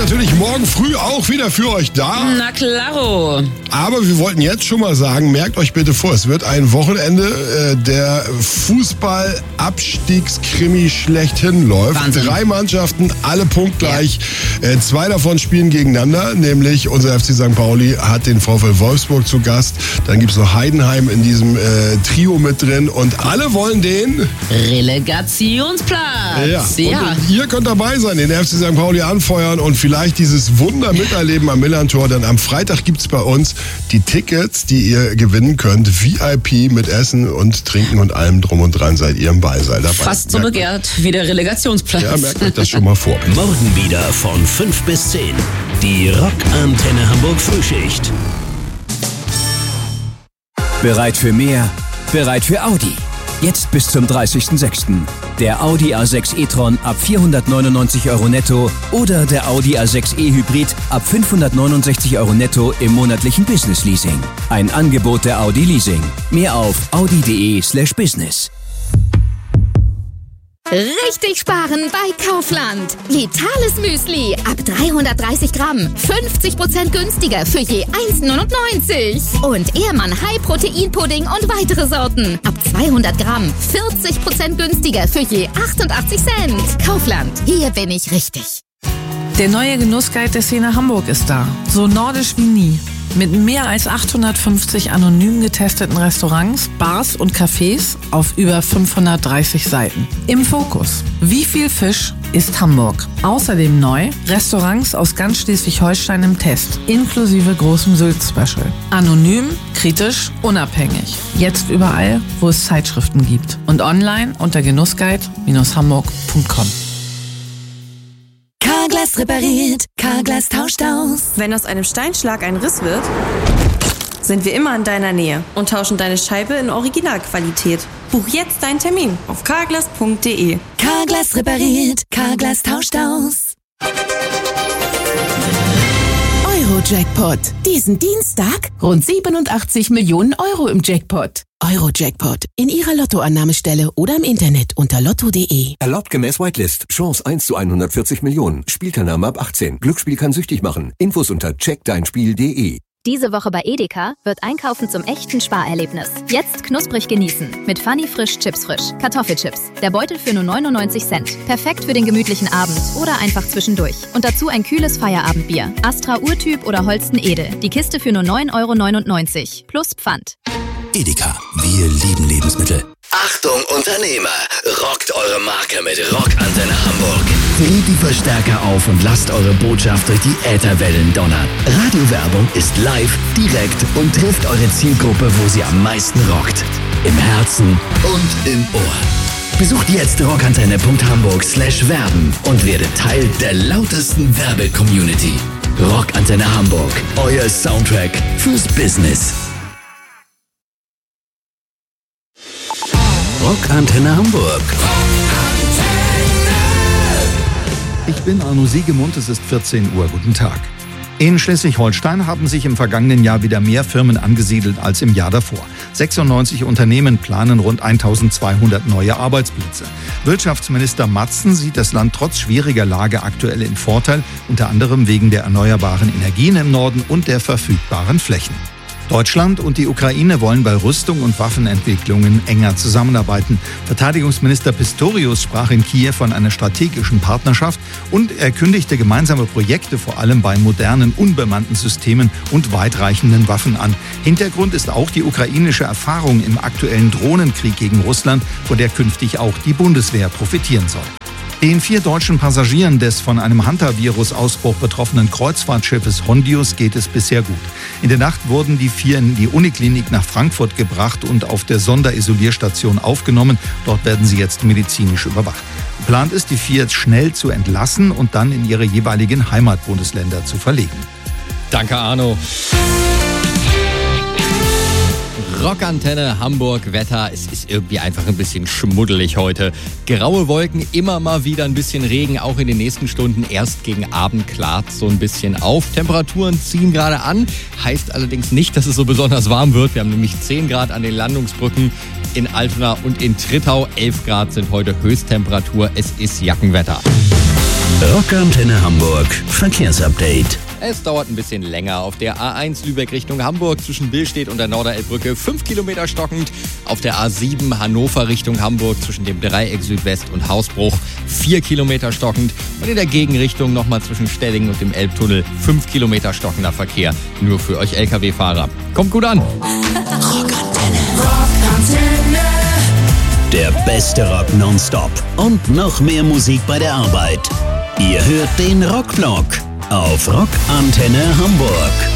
natürlich morgen früh auch wieder für euch da. Na klaro. Aber wir wollten jetzt schon mal sagen, merkt euch bitte vor, es wird ein Wochenende der Fußball-Abstiegskrimi schlechthin läuft. Wahnsinn. 3 Mannschaften, alle punktgleich. 2 davon spielen gegeneinander, nämlich unser FC St. Pauli hat den VfL Wolfsburg zu Gast. Dann gibt es noch Heidenheim in diesem Trio mit drin und alle wollen den Relegationsplatz. Ja. Und ihr könnt dabei sein, den FC St. Pauli anfeuern und vielleicht dieses Wunder miterleben am Millerntor. Denn am Freitag gibt es bei uns die Tickets, die ihr gewinnen könnt. VIP mit Essen und Trinken und allem drum und dran seid ihr im Beiseil dabei. Fast so begehrt wie der Relegationsplatz. Ja, merkt euch das schon mal vor. Morgen wieder von 5 bis 10. Die Rockantenne Hamburg Frühschicht. Bereit für mehr? Bereit für Audi. Jetzt bis zum 30.06. Der Audi A6 e-tron ab 499 € netto oder der Audi A6 e-Hybrid ab 569 € netto im monatlichen Business Leasing. Ein Angebot der Audi Leasing. Mehr auf audi.de/business. Richtig sparen bei Kaufland. Vitales Müsli ab 330 Gramm. 50% günstiger für je 1,99. Und Ehrmann High Protein Pudding und weitere Sorten. Ab 200 Gramm. 40% günstiger für je 88 Cent. Kaufland. Hier bin ich richtig. Der neue Genussguide der Szene Hamburg ist da. So nordisch wie nie. Mit mehr als 850 anonym getesteten Restaurants, Bars und Cafés auf über 530 Seiten. Im Fokus: Wie viel Fisch ist Hamburg? Außerdem neu: Restaurants aus ganz Schleswig-Holstein im Test, inklusive großem Sylt-Special. Anonym, kritisch, unabhängig. Jetzt überall, wo es Zeitschriften gibt. Und online unter genussguide-hamburg.com. Carglass repariert, Carglass tauscht aus. Wenn aus einem Steinschlag ein Riss wird, sind wir immer in deiner Nähe und tauschen deine Scheibe in Originalqualität. Buch jetzt deinen Termin auf carglass.de. Carglass repariert, Carglass tauscht aus. Euro-Jackpot. Diesen Dienstag rund 87 Millionen Euro im Jackpot. Euro-Jackpot. In Ihrer Lottoannahmestelle oder im Internet unter lotto.de. Erlaubt gemäß Whitelist. Chance 1 zu 140 Millionen. Spielteilnahme ab 18. Glücksspiel kann süchtig machen. Infos unter checkdeinspiel.de. Diese Woche bei Edeka wird Einkaufen zum echten Sparerlebnis. Jetzt knusprig genießen mit Funny Frisch Chips Frisch. Kartoffelchips. Der Beutel für nur 99 Cent. Perfekt für den gemütlichen Abend oder einfach zwischendurch. Und dazu ein kühles Feierabendbier. Astra Urtyp oder Holsten Edel. Die Kiste für nur 9,99 € plus Pfand. Edeka, wir lieben Lebensmittel. Achtung Unternehmer, rockt eure Marke mit Rockantenne Hamburg. Dreht die Verstärker auf und lasst eure Botschaft durch die Ätherwellen donnern. Radiowerbung ist live, direkt und trifft eure Zielgruppe, wo sie am meisten rockt. Im Herzen und im Ohr. Besucht jetzt rockantenne.hamburg/werben und werdet Teil der lautesten Werbe-Community. Rockantenne Hamburg, euer Soundtrack fürs Business. Rockantenne Hamburg. Ich bin Arno Siegemund, es ist 14 Uhr. Guten Tag. In Schleswig-Holstein haben sich im vergangenen Jahr wieder mehr Firmen angesiedelt als im Jahr davor. 96 Unternehmen planen rund 1200 neue Arbeitsplätze. Wirtschaftsminister Matzen sieht das Land trotz schwieriger Lage aktuell in Vorteil, unter anderem wegen der erneuerbaren Energien im Norden und der verfügbaren Flächen. Deutschland und die Ukraine wollen bei Rüstung und Waffenentwicklungen enger zusammenarbeiten. Verteidigungsminister Pistorius sprach in Kiew von einer strategischen Partnerschaft und er kündigte gemeinsame Projekte vor allem bei modernen, unbemannten Systemen und weitreichenden Waffen an. Hintergrund ist auch die ukrainische Erfahrung im aktuellen Drohnenkrieg gegen Russland, von der künftig auch die Bundeswehr profitieren soll. Den 4 deutschen Passagieren des von einem Hantavirus-Ausbruch betroffenen Kreuzfahrtschiffes Hondius geht es bisher gut. In der Nacht wurden die 4 in die Uniklinik nach Frankfurt gebracht und auf der Sonderisolierstation aufgenommen. Dort werden sie jetzt medizinisch überwacht. Geplant ist, die 4 schnell zu entlassen und dann in ihre jeweiligen Heimatbundesländer zu verlegen. Danke, Arno. Rockantenne Hamburg, Wetter. Es ist irgendwie einfach ein bisschen schmuddelig heute. Graue Wolken, immer mal wieder ein bisschen Regen, auch in den nächsten Stunden. Erst gegen Abend klart so ein bisschen auf. Temperaturen ziehen gerade an. Heißt allerdings nicht, dass es so besonders warm wird. Wir haben nämlich 10 Grad an den Landungsbrücken in Altona und in Trittau. 11 Grad sind heute Höchsttemperatur. Es ist Jackenwetter. Rockantenne Hamburg Verkehrsupdate. Es dauert ein bisschen länger. Auf der A1 Lübeck Richtung Hamburg zwischen Billstedt und der Norderelbbrücke 5 Kilometer stockend. Auf der A7 Hannover Richtung Hamburg zwischen dem Dreieck Südwest und Hausbruch 4 Kilometer stockend. Und in der Gegenrichtung nochmal zwischen Stellingen und dem Elbtunnel 5 Kilometer stockender Verkehr. Nur für euch Lkw-Fahrer. Kommt gut an. Rockantenne. Der beste Rock nonstop und noch mehr Musik bei der Arbeit. Ihr hört den Rockblock auf Rockantenne Hamburg.